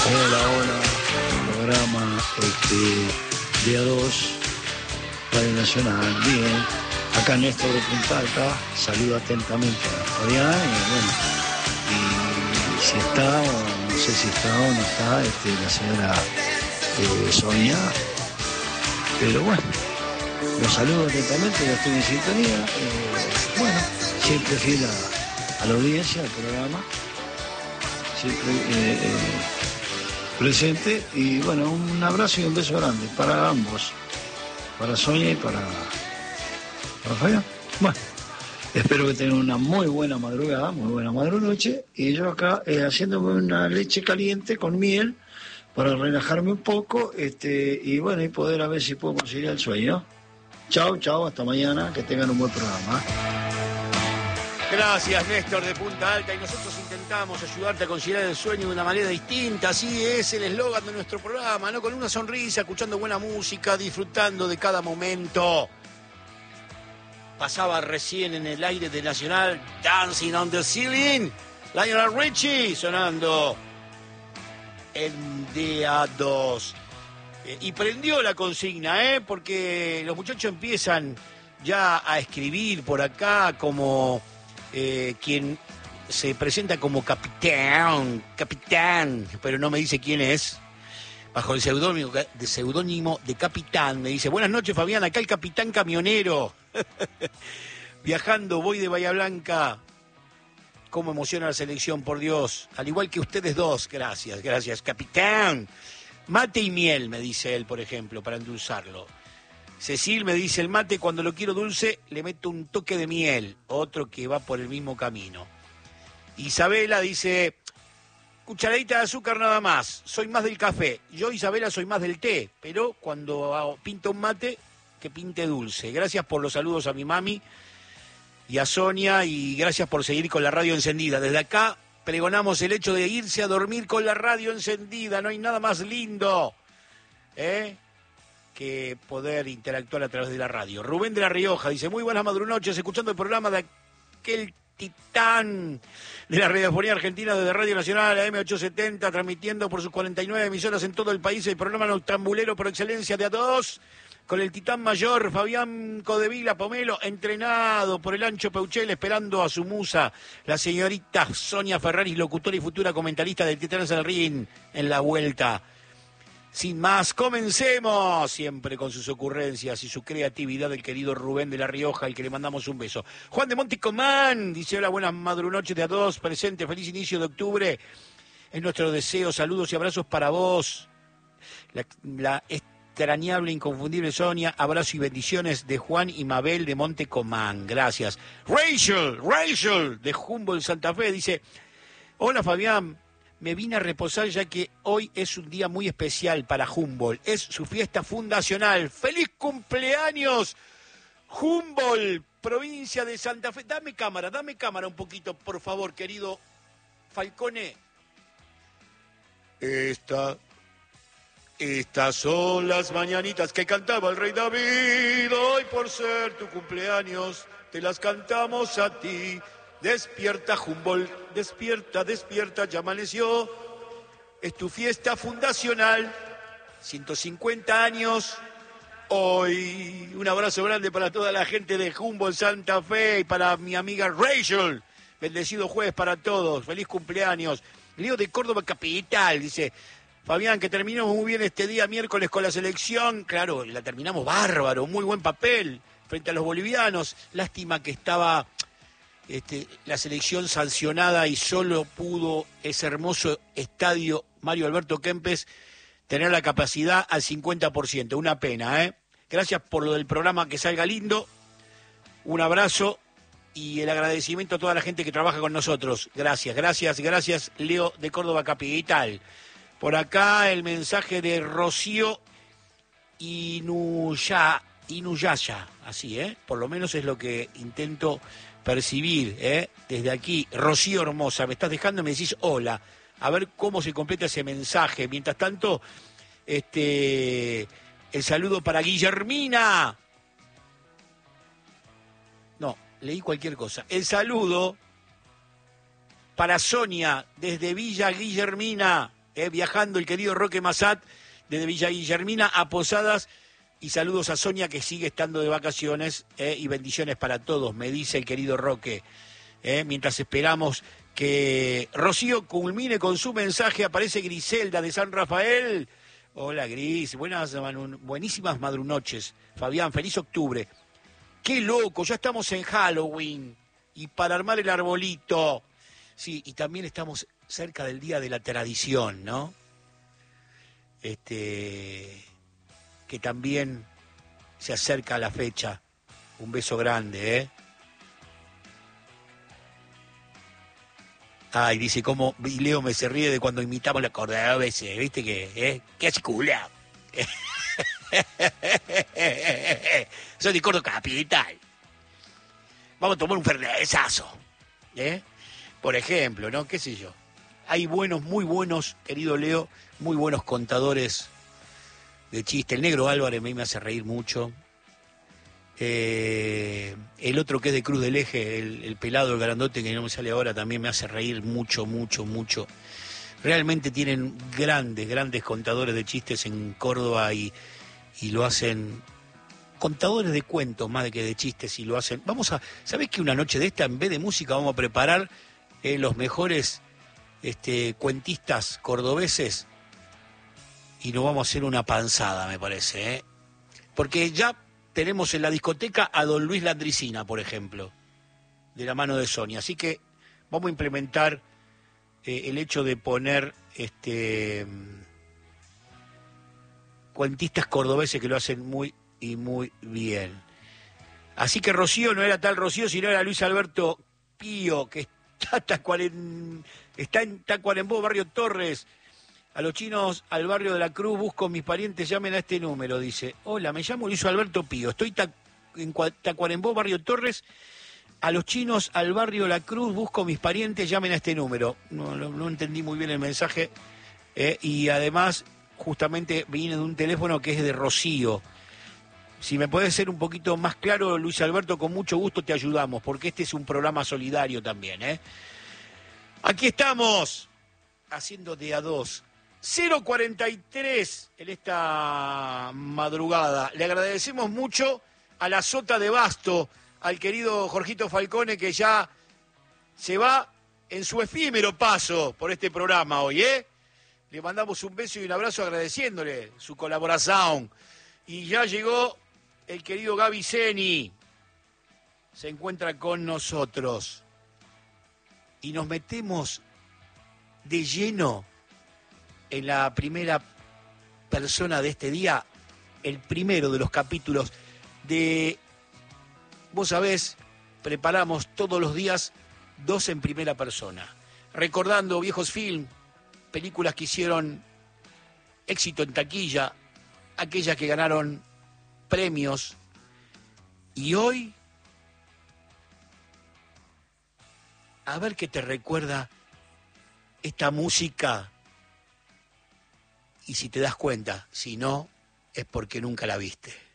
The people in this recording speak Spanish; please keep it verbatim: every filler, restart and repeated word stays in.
Hola, hola, programa este, día dos, Radio Nacional, bien. Acá Néstor de Punta Alta, saludo atentamente a Fabián y bueno, y si está, o no sé si está o no está, este, la señora eh, Sonia, pero bueno, los saludo atentamente, yo estoy en sintonía, eh, bueno, siempre fiel a, a la audiencia, al programa, siempre eh, eh, presente, y bueno, un abrazo y un beso grande para ambos, para Sonia y para, para Fabián. Bueno, espero que tengan una muy buena madrugada, muy buena madrugonoche, y yo acá eh, haciéndome una leche caliente con miel para relajarme un poco, este, y bueno, y poder a ver si puedo conseguir el sueño. Chao, chao, hasta mañana, que tengan un buen programa. Gracias, Néstor de Punta Alta, y nosotros intentamos ayudarte a conciliar el sueño de una manera distinta. Así es el eslogan de nuestro programa, ¿no? Con una sonrisa, escuchando buena música, disfrutando de cada momento. Pasaba recién en el aire de Nacional, Dancing on the Ceiling, Lionel Richie sonando en día dos. Eh, y prendió la consigna, ¿eh? Porque los muchachos empiezan ya a escribir por acá como eh, quien se presenta como capitán, capitán, pero no me dice quién es. Bajo el seudónimo de, seudónimo de capitán, me dice: buenas noches, Fabián, acá el capitán camionero. Viajando, voy de Bahía Blanca. Cómo emociona la selección, por Dios. Al igual que ustedes dos, gracias, gracias, capitán. Mate y miel, me dice él, por ejemplo, para endulzarlo. Cecil me dice: el mate, cuando lo quiero dulce, le meto un toque de miel. Otro que va por el mismo camino. Isabela dice: cucharadita de azúcar nada más, soy más del café. Yo, Isabela, soy más del té, pero cuando hago, pinto un mate, que pinte dulce. Gracias por los saludos a mi mami y a Sonia, y gracias por seguir con la radio encendida. Desde acá pregonamos el hecho de irse a dormir con la radio encendida. No hay nada más lindo, ¿eh?, que poder interactuar a través de la radio. Rubén de La Rioja dice: muy buenas madrunoches, escuchando el programa de aquel titán de la radiofonía argentina desde Radio Nacional, A M ochocientos setenta, transmitiendo por sus cuarenta y nueve emisoras en todo el país, el programa noctambulero por excelencia de A dos, con el titán mayor Fabián Codevila Pomelo, entrenado por el Ancho Peuchel, esperando a su musa, la señorita Sonia Ferraris, locutora y futura comentarista del Titanes del Ring, en la vuelta. Sin más, comencemos, siempre con sus ocurrencias y su creatividad, el querido Rubén de La Rioja, al que le mandamos un beso. Juan de Monticomán dice: hola, buenas madrunoches de A dos, presente, feliz inicio de octubre. Es nuestro deseo, saludos y abrazos para vos. La, la extrañable, inconfundible Sonia, abrazo y bendiciones de Juan y Mabel de Montecomán, gracias. Rachel, Rachel de Humboldt, Santa Fe, dice: hola, Fabián. Me vine a reposar ya que hoy es un día muy especial para Humboldt. Es su fiesta fundacional. ¡Feliz cumpleaños, Humboldt, provincia de Santa Fe! Dame cámara, dame cámara un poquito, por favor, querido Falcone. Esta, estas son las mañanitas que cantaba el rey David. Hoy, por ser tu cumpleaños, te las cantamos a ti. Despierta, Humboldt, despierta, despierta, ya amaneció. Es tu fiesta fundacional, ciento cincuenta años. Hoy, un abrazo grande para toda la gente de Humboldt, Santa Fe, y para mi amiga Rachel. Bendecido jueves para todos, feliz cumpleaños. Leo de Córdoba Capital dice: Fabián, que terminamos muy bien este día miércoles con la selección. Claro, la terminamos bárbaro, muy buen papel frente a los bolivianos. Lástima que estaba... Este, la selección sancionada y solo pudo ese hermoso estadio Mario Alberto Kempes tener la capacidad al cincuenta por ciento. Una pena, ¿eh? Gracias por lo del programa, que salga lindo. Un abrazo y el agradecimiento a toda la gente que trabaja con nosotros. Gracias, gracias, gracias, Leo de Córdoba Capital. Por acá el mensaje de Rocío Inuya, Inuyaya, así, ¿eh? Por lo menos es lo que intento percibir, ¿eh? Desde aquí. Rocío hermosa, me estás dejando y me decís hola. A ver cómo se completa ese mensaje. Mientras tanto, este, el saludo para Guillermina. No, leí cualquier cosa. El saludo para Sonia desde Villa Guillermina, eh, viajando el querido Roque Massat desde Villa Guillermina a Posadas. Y saludos a Sonia, que sigue estando de vacaciones, eh, y bendiciones para todos, me dice el querido Roque. Eh, mientras esperamos que Rocío culmine con su mensaje, aparece Griselda de San Rafael. Hola Gris, buenas, buenísimas madrunoches. Fabián, feliz octubre. Qué loco, ya estamos en Halloween y para armar el arbolito. Sí, y también estamos cerca del Día de la Tradición, ¿no? Este... que también se acerca a la fecha. Un beso grande, ¿eh? Ay, dice, como y Leo me se ríe de cuando imitamos la cordobesa, ¿viste que? ¿Eh? ¿Qué hace culo? Soy de Córdoba Capital. Vamos a tomar un fernesazo, ¿eh? Por ejemplo, ¿no? ¿Qué sé yo? Hay buenos, muy buenos, querido Leo, muy buenos contadores de chiste. El Negro Álvarez a mí me hace reír mucho. Eh, el otro que es de Cruz del Eje, el, el pelado, el grandote, que no me sale ahora, también me hace reír mucho, mucho, mucho. Realmente tienen grandes, grandes contadores de chistes en Córdoba y, y lo hacen... Contadores de cuentos más de que de chistes, y lo hacen... Vamos a... ¿Sabés que una noche de esta, en vez de música, vamos a preparar eh, los mejores este, cuentistas cordobeses? Y nos vamos a hacer una panzada, me parece, ¿eh? Porque ya tenemos en la discoteca a don Luis Landricina, por ejemplo, de la mano de Sonia. Así que vamos a implementar eh, el hecho de poner este cuentistas cordobeses que lo hacen muy y muy bien. Así que Rocío no era tal Rocío, sino era Luis Alberto Pío, que está, Tacuaren, está en Tacuarembó, Barrio Torres. A los chinos, al barrio de la Cruz, busco mis parientes, llamen a este número, dice. Hola, me llamo Luis Alberto Pío, estoy ta en Tacuarembó, Barrio Torres. A los chinos, al barrio de la Cruz, busco mis parientes, llamen a este número. No, no, no entendí muy bien el mensaje. Eh, y además, justamente viene de un teléfono que es de Rocío. Si me puedes ser un poquito más claro, Luis Alberto, con mucho gusto te ayudamos, porque este es un programa solidario también, ¿eh? Aquí estamos, haciendo de a dos. cero cuarenta y tres en esta madrugada. Le agradecemos mucho a la Sota de Basto, al querido Jorgito Falcone, que ya se va en su efímero paso por este programa hoy, ¿eh? Le mandamos un beso y un abrazo agradeciéndole su colaboración. Y ya llegó el querido Gaby Zeni. Se encuentra con nosotros. Y nos metemos de lleno en la primera persona de este día, el primero de los capítulos de, vos sabés, preparamos todos los días dos en primera persona, recordando viejos films, películas que hicieron éxito en taquilla, aquellas que ganaron premios, y hoy, a ver qué te recuerda esta música. Y si te das cuenta, si no, es porque nunca la viste.